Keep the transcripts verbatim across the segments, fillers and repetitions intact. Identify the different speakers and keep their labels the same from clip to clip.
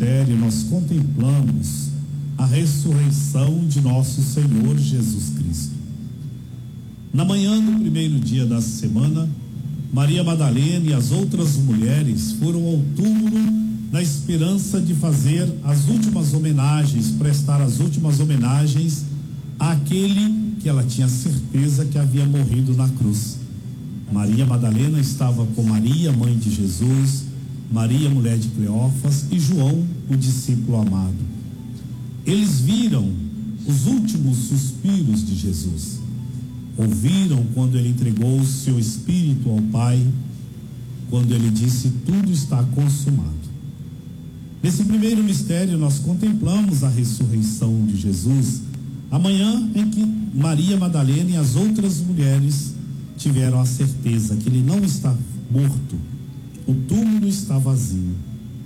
Speaker 1: mistério nós contemplamos a ressurreição de nosso Senhor Jesus Cristo. Na manhã do primeiro dia da semana, Maria Madalena e as outras mulheres foram ao túmulo na esperança de fazer as últimas homenagens, prestar as últimas homenagens àquele que ela tinha certeza que havia morrido na cruz. Maria Madalena estava com Maria, mãe de Jesus, Maria, mulher de Cleófas, e João, o discípulo amado. Eles viram os últimos suspiros de Jesus. Ouviram quando ele entregou o seu espírito ao Pai, quando ele disse: tudo está consumado. Nesse primeiro mistério nós contemplamos a ressurreição de Jesus, amanhã em que Maria Madalena e as outras mulheres tiveram a certeza que ele não está morto, o túmulo está vazio.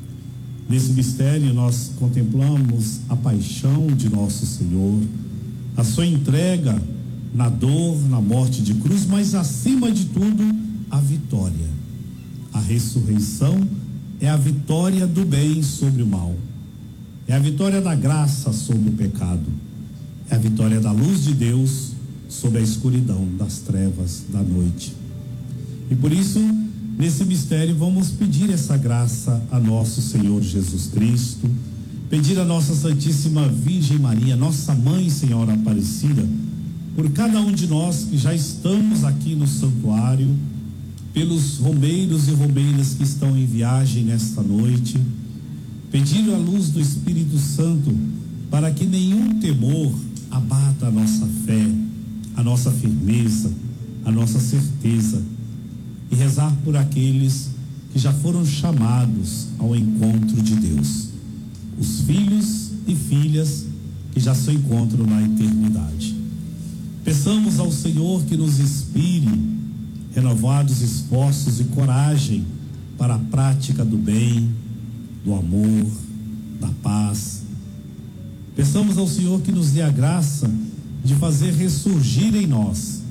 Speaker 1: Nesse mistério nós contemplamos a paixão de nosso Senhor, a sua entrega na dor, na morte de cruz, mas acima de tudo, a vitória. A ressurreição é a vitória do bem sobre o mal, é a vitória da graça sobre o pecado, é a vitória da luz de Deus sobre a escuridão das trevas da noite. E por isso, nesse mistério, vamos pedir essa graça a nosso Senhor Jesus Cristo, pedir a nossa Santíssima Virgem Maria, nossa Mãe Senhora Aparecida, por cada um de nós que já estamos aqui no santuário, pelos romeiros e romeiras que estão em viagem nesta noite, pedir a luz do Espírito Santo para que nenhum temor abata a nossa fé, a nossa firmeza, a nossa certeza, e rezar por aqueles que já foram chamados ao encontro de Deus, os filhos e filhas que já se encontram na eternidade. Peçamos ao Senhor que nos inspire renovados esforços e coragem para a prática do bem, do amor, da paz. Peçamos ao Senhor que nos dê a graça de fazer ressurgir em nós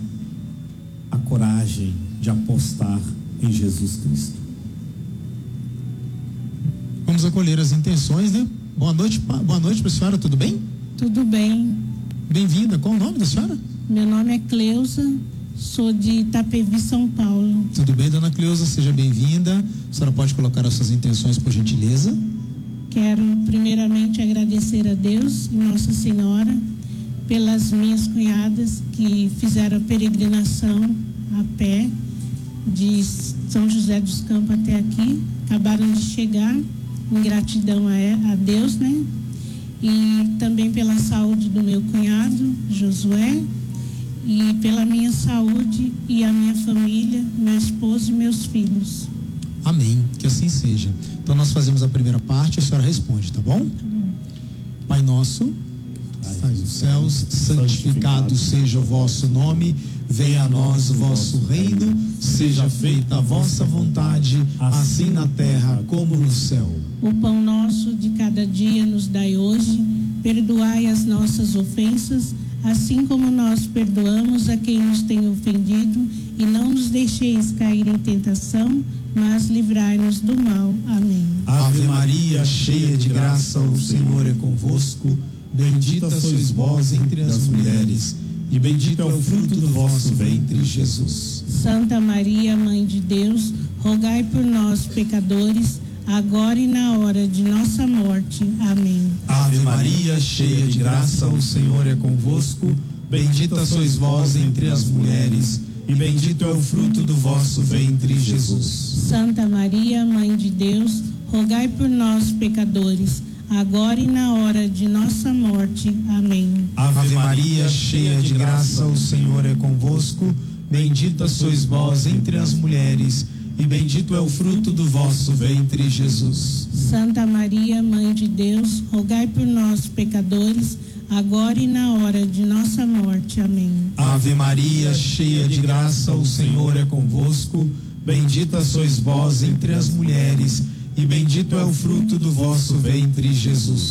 Speaker 1: a coragem de apostar em Jesus Cristo.
Speaker 2: Vamos acolher as intenções, né? Boa noite, boa noite para a senhora, tudo bem?
Speaker 3: Tudo bem.
Speaker 2: Bem-vinda, qual o nome da senhora?
Speaker 3: Meu nome é Cleusa, sou de Itapevi, São Paulo.
Speaker 2: Tudo bem, dona Cleusa, seja bem-vinda. A senhora pode colocar as suas intenções, por gentileza?
Speaker 3: Quero primeiramente agradecer a Deus e Nossa Senhora pelas minhas cunhadas que fizeram a peregrinação a pé de São José dos Campos até aqui, acabaram de chegar, em gratidão a, a Deus, né? E também pela saúde do meu cunhado, Josué, e pela minha saúde e a minha família, meu esposo e meus filhos.
Speaker 2: Amém, que assim seja. Então nós fazemos a primeira parte, a senhora responde, tá bom?
Speaker 3: Tá bom.
Speaker 2: Pai nosso, estais nos céus, santificado seja o vosso nome, venha a nós o vosso reino, seja feita a vossa vontade, assim na terra como no céu.
Speaker 3: O pão nosso de cada dia nos dai hoje, perdoai as nossas ofensas, assim como nós perdoamos a quem nos tem ofendido, e não nos deixeis cair em tentação, mas livrai-nos do mal. Amém.
Speaker 2: Ave Maria, cheia de graça, o Senhor é convosco, bendita sois vós entre as mulheres, e bendito é o fruto do vosso ventre, Jesus.
Speaker 3: Santa Maria, Mãe de Deus, rogai por nós, pecadores, agora e na hora de nossa morte. Amém.
Speaker 2: Ave Maria, cheia de graça, o Senhor é convosco, bendita sois vós entre as mulheres, e bendito é o fruto do vosso ventre, Jesus.
Speaker 3: Santa Maria, Mãe de Deus, rogai por nós, pecadores, agora e na hora de nossa morte. Amém.
Speaker 2: Ave Maria, cheia de graça, o Senhor é convosco, bendita sois vós entre as mulheres, e bendito é o fruto do vosso ventre, Jesus.
Speaker 3: Santa Maria, Mãe de Deus, rogai por nós, pecadores, agora e na hora de nossa morte. Amém.
Speaker 2: Ave Maria, cheia de graça, o Senhor é convosco, bendita sois vós entre as mulheres, e bendito é o fruto do vosso ventre, Jesus.